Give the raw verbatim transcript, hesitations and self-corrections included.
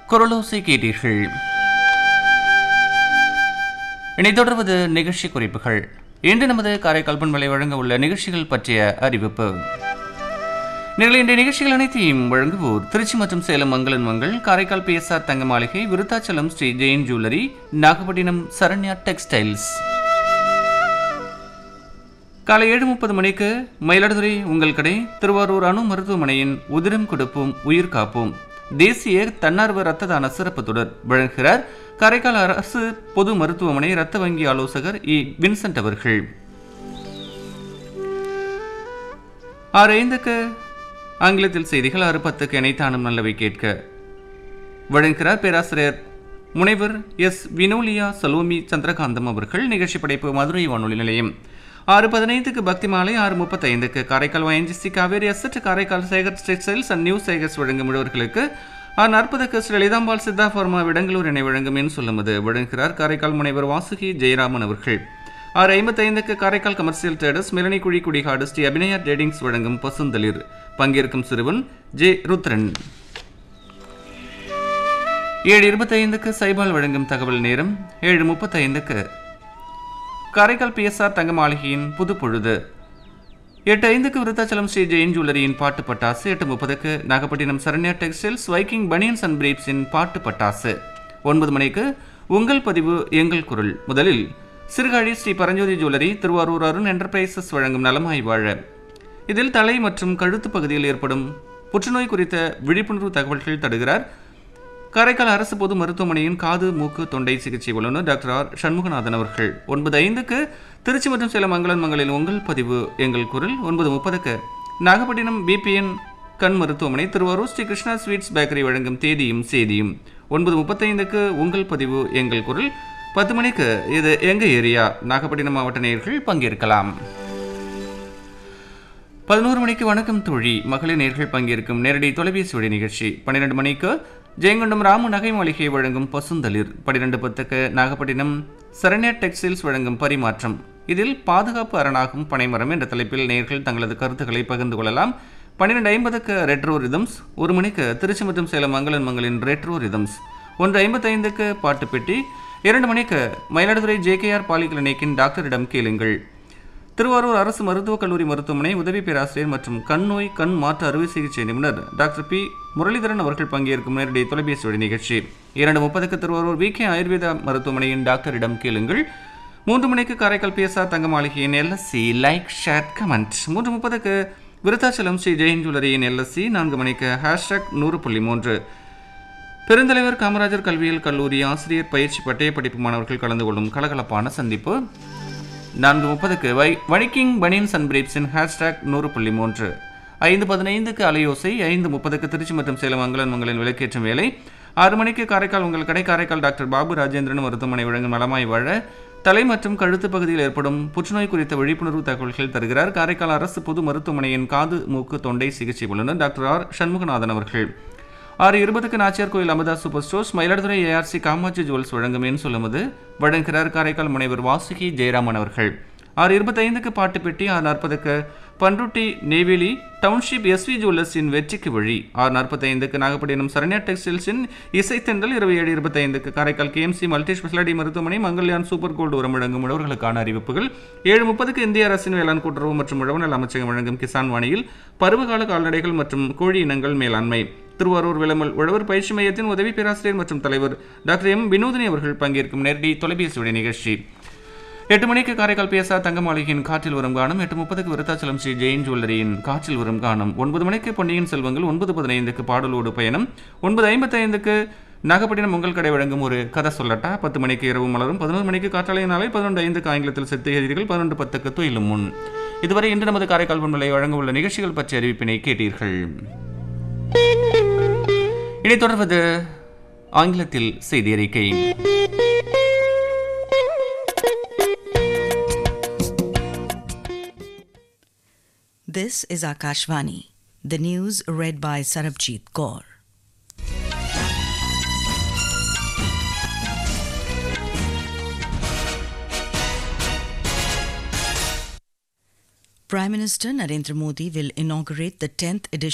குரலோசை கேட்டீர்கள். இனி தொடர்வது நிகழ்ச்சி குறிப்புகள். இன்று நமது காரைக்கால் பண்பலை வழங்க உள்ள நிகழ்ச்சிகள் பற்றிய அறிவிப்பு. நீங்கள் இன்றைய நிகழ்ச்சிகள் அனைத்தையும் வழங்குவோர் திருச்சி மற்றும் சேலம் மங்களன் Mangal, Karaikal B S R தங்க மாளிகை, விருத்தாச்சலம் ஸ்ரீ ஜெயின் ஜுவல்லரி, நாகப்பட்டினம் சரண்யா டெக்ஸ்டைல்ஸ். காலை ஏழு முப்பது மணிக்கு மயிலாடுதுறை உங்கள் கடை திருவாரூர் அணு மருத்துவமனையின் உதிரம் கொடுப்போம் உயிர் காப்போம் தேசிய தன்னார்வ இரத்த தான சிறப்பு தொடர் வழங்குகிறார் காரைக்கால் அரசு பொது மருத்துவமனை இரத்த வங்கி ஆலோசகர் இ வின்சென்ட் அவர்கள். ஆறு ஐந்துக்கு ஆங்கிலத்தில் செய்திகள், ஆறு பத்துக்கு இணைத்தானும் நல்லவை கேட்க வழங்குகிறார் பேராசிரியர் முனைவர் எஸ் வினோலியா சலோமி சந்திரகாந்தம் அவர்கள். நிகழ்ச்சி படைப்பு மதுரை வானொலி நிலையம். ஆறு பதினைந்துக்கு பக்தி மாலை, ஆறு முப்பத்தி ஐந்துக்கு Karaikal YNGC Kaveri asset, Karaikal Sekar textiles and new Sekar's வழங்கும் முழுவர்களுக்கு, ஆறு நாற்பதுக்கு ஸ்ரீ லலிதாம்பாள் சித்தா ஃபார்மா விடங்களூர் இணை வழங்கும் என்று சொல்லுவது வழங்குகிறார் காரைக்கால் முனைவர் வாசுகி ஜெயராமன் அவர்கள். ஆறு ஐம்பத்தி ஐந்துக்கு காரைக்கால் கமர்சியல் ட்ரேடர்ஸ் மிலனி குழி குடிகாடு ஸ்ரீ அபிநயா ட்ரேடிங்ஸ் வழங்கும் பசுந்தளிர், பங்கேற்கும் சிறுவன் ஜே ருத்ரன். ஏழு இருபத்தி ஐந்துக்கு சைபால் வழங்கும் தகவல் நேரம். ஏழு முப்பத்தி ஐந்துக்கு காரைக்கால் பி எஸ் ஆர் தங்க மாளிகையின் புது பொழுது. எட்டு ஐந்துக்கு விருத்தாச்சலம் ஸ்ரீ ஜெயின் ஜுவல்லரியின் பாட்டு பட்டாசு. எட்டு முப்பதுக்கு Nagapattinam Saranya textiles Viking banians and பிரீப்ஸின் பாட்டு பட்டாசு. ஒன்பது மணிக்கு உங்கள் பதிவு எங்கள் குரல். முதலில் சிறுகாழி ஸ்ரீ பரஞ்சோதி ஜுவல்லரி திருவாரூர் அருண் என்டர்பிரைசஸ் வழங்கும் நலமாய் வாழ. இதில் தலை மற்றும் கழுத்து பகுதியில் ஏற்படும் புற்றுநோய் குறித்த விழிப்புணர்வு தகவல்கள் தருகிறார் காரைக்கால் அரசு பொது மருத்துவமனையின் காது மூக்கு தொண்டை சிகிச்சை வல்லுநர் டாக்டர் ஆர் சண்முகநாதன் அவர்கள். ஒன்பது ஐந்துக்கு திருச்சி மற்றும் சேலம் மங்களன் மங்களில் உங்கள் பதிவு எங்கள் குரல். ஒன்பது முப்பதுக்கு நாகப்பட்டினம் பிபிஎன் கண் மருத்துவமனை திருவாரூர் ஸ்ரீ கிருஷ்ணா ஸ்வீட்ஸ் பேக்கரி வழங்கும் தேதியும் சேதியும். ஒன்பது முப்பத்தைந்துக்கு உங்கள் பதிவு எங்கள் குரல். பத்து மணிக்கு இது எங்க ஏரியா, நாகப்பட்டினம் மாவட்ட நேயர்கள் பங்கேற்கலாம். பதினோரு மணிக்கு வணக்கம் தோழி, மகளிர் நேயர்கள் பங்கேற்கும் நேரடி தொலைபேசி வழி நிகழ்ச்சி. பன்னிரெண்டு மணிக்கு ஜெயங்கொண்டம் ராமு நகை மாளிகை வழங்கும் பசுந்தளிர். பன்னிரெண்டு பத்துக்கு நாகப்பட்டினம் சரண்யா டெக்ஸ்டைல்ஸ் வழங்கும் பரிமாற்றம். இதில் பாதுகாப்பு அரணாகும் பனைமரம் என்ற தலைப்பில் நேயர்கள் தங்களது கருத்துக்களை பகிர்ந்து கொள்ளலாம். பன்னிரெண்டு ஐம்பதுக்கு ரெட்ரோ ரிதம்ஸ். ஒரு மணிக்கு திருச்சி மற்றும் சேலம் மங்களன் மங்களின் ரெட்ரோ ரிதம்ஸ். ஒன்று ஐம்பத்தி ஐந்துக்கு பாட்டு பெட்டி. இரண்டு மணிக்கு Mayiladuthurai J K R poly கிளினிக்கின் டாக்டரிடம் கேளுங்கள். திருவாரூர் அரசு மருத்துவக் கல்லூரி மருத்துவமனை உதவி பேராசிரியர் மற்றும் கண் நோய் கண் மாற்று அறுவை சிகிச்சை நிபுணர் டாக்டர் பி முரளிதரன் அவர்கள் பங்கேற்கும் நேரடி தொலைபேசி வழி நிகழ்ச்சி. இரண்டு முப்பதுக்கு திருவாரூர் வி கே ஆயுர்வேதா மருத்துவமனையின் டாக்டரிடம் கேளுங்கள். மூன்று மணிக்கு காரைக்கால் பி எஸ் ஆர் தங்க மாளிகையின் எல்எஸ்சி லைக் ஷேர் கமெண்ட். மூன்று முப்பதுக்கு விருத்தாச்சலம் ஸ்ரீ ஜெயின் ஜுவல்லரியின் எல்எஸ்சி. நான்கு மணிக்கு ஹேஷ்டாக் நூறு புள்ளி மூன்று பெருந்தலைவர் காமராஜர் கல்வியியல் கல்லூரி ஆசிரியர் பயிற்சி பட்டய படிப்பு மாணவர்கள் கலந்து கொள்ளும் கலகலப்பான சந்திப்பு. நான்கு முப்பதுக்கு வை வணிக்கிங் பனியன்ஸ் அண்ட் பிரீப்ஸின் ஹேஷ்டாக் நூறு புள்ளி மூன்று. ஐந்து பதினைந்துக்கு அலையோசை. ஐந்து முப்பதுக்கு திருச்சி மற்றும் சேலம் மங்களன் மங்களின் விளக்கேற்றும் வேலை. ஆறு மணிக்கு காரைக்கால் உங்கள் கடை காரைக்கால் டாக்டர் பாபு ராஜேந்திரன் மருத்துவமனை வழங்கும் நலமாய் வாழ. தலை மற்றும் கழுத்து பகுதியில் ஏற்படும் புற்றுநோய் குறித்த விழிப்புணர்வு தகவல்கள் தருகிறார் காரைக்கால் அரசு பொது மருத்துவமனையின் காது மூக்கு தொண்டை சிகிச்சை வல்லுநர் டாக்டர் ஆர் சண்முகநாதன் அவர்கள். ஆறு இருபதுக்கு நாச்சியார் கோயில் Amudha super stores Mayiladuthurai ARC Kamakshi jewels வழங்கும் என்று சொல்லுவது வழங்குகிறார் காரைக்கால் முனைவர் வாசுகி ஜெயராமன் அவர்கள். ஆறு இருபத்தி ஐந்துக்கு பாட்டு பெட்டி. ஆறு நாற்பதுக்கு பன்ருட்டி நெய்வேலி டவுன்ஷிப் எஸ்வி ஜுவல்லர்ஸின் வெற்றிக்கு வழி. ஆறு நாற்பத்தி ஐந்துக்கு நாகப்பட்டினம் சரண்யா டெக்ஸ்டைல்ஸின் இசைத்தென்றல். இருபது ஏழு இருபத்தி ஐந்துக்கு காரைக்கால் கேஎம்சி மல்டி ஸ்பெஷாலிட்டி மருத்துவமனை மங்கள்யான் சூப்பர் கோல்டு உரம் வழங்கும் உழவர்களுக்கான அறிவிப்புகள். ஏழு முப்பதுக்கு இந்திய அரசின் வேளாண் கூட்டுறவு மற்றும் உழவுநல அமைச்சகம் வழங்கும் கிசான் வாணியில் பருவகால கால்நடைகள் மற்றும் கோழி இனங்கள் மேலாண்மை. திருவாரூர் விளமல் உழவர் பயிற்சி மையத்தின் உதவி பேராசிரியர் மற்றும் தலைவர் டாக்டர் எம் வினோதினி அவர்கள் பங்கேற்கும் நேரடி தொலைபேசி வழி நிகழ்ச்சி. எட்டு மணிக்கு காரைக்கால் பி எஸ் ஆர் தங்க மாளிகையின் காற்றில் வரும் காணும். எட்டு முப்பதுக்கு விருத்தாச்சலம் ஸ்ரீ ஜெயின் ஜுவல்லரியின் காற்றில் வரும் காணும். ஒன்பது மணிக்கு பொன்னியின் செல்வங்கள். ஒன்பது பதினைந்துக்கு பாடலோடு பயணம். ஒன்பது ஐம்பத்தி ஐந்துக்கு நாகப்பட்டினம் உங்கள் கடை வழங்கும் ஒரு கதை சொல்லட்டா. பத்து மணிக்கு இரவு மலரும். பதினொரு மணிக்கு காற்றாலை நாளை. பதினொன்று ஐந்துக்கு ஆங்கிலத்தில் செத்துகிறீர்கள். பதினொன்று பத்துக்கு துயிலும் முன். இதுவரை இன்று நமது காரைக்கால் பண்பலை வழங்க உள்ள நிகழ்ச்சிகள் பற்றிய அறிவிப்பினை கேட்டீர்கள். இனி தொடர்வது ஆங்கிலத்தில் செய்தி அறிக்கை. This is Akashvani. The news read by Sarabjit Kaur. Prime Minister Narendra Modi will inaugurate the tenth edition